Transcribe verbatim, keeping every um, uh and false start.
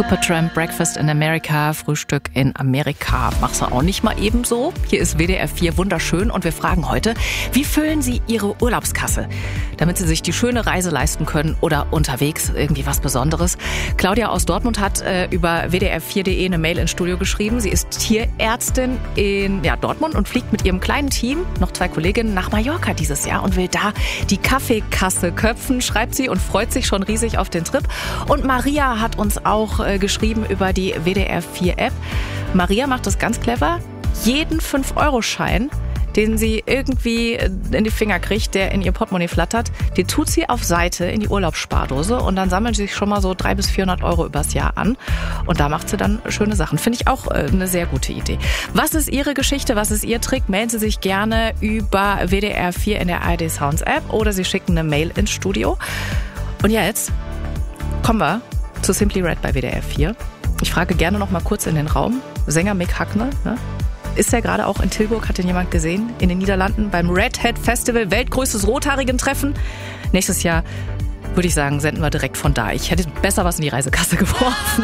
Supertramp, Breakfast in America, Frühstück in Amerika. Mach's auch nicht mal ebenso. Hier ist W D R vier wunderschön und wir fragen heute, wie füllen Sie Ihre Urlaubskasse, damit Sie sich die schöne Reise leisten können oder unterwegs irgendwie was Besonderes. Claudia aus Dortmund hat äh, über W D R vier punkt de eine Mail ins Studio geschrieben. Sie ist Tierärztin in ja, Dortmund und fliegt mit ihrem kleinen Team, noch zwei Kolleginnen, nach Mallorca dieses Jahr und will da die Kaffeekasse köpfen, schreibt sie und freut sich schon riesig auf den Trip. Und Maria hat uns auch äh, geschrieben über die W D R vier App. Maria macht das ganz clever. Jeden fünf Euro Schein, den sie irgendwie in die Finger kriegt, der in ihr Portemonnaie flattert, den tut sie auf Seite in die Urlaubsspardose und dann sammeln sie sich schon mal so dreihundert bis vierhundert Euro übers Jahr an und da macht sie dann schöne Sachen. Finde ich auch eine sehr gute Idee. Was ist Ihre Geschichte, was ist Ihr Trick? Melden Sie sich gerne über W D R vier in der A R D Sounds App oder Sie schicken eine Mail ins Studio. Und jetzt kommen wir zu Simply Red bei W D R vier. Ich frage gerne noch mal kurz in den Raum. Sänger Mick Hucknall, ne? Ist er gerade auch in Tilburg? Hat ihn jemand gesehen? In den Niederlanden beim Red Hat Festival, weltgrößtes Rothaarigen-Treffen. Nächstes Jahr, würde ich sagen, senden wir direkt von da. Ich hätte besser was in die Reisekasse geworfen.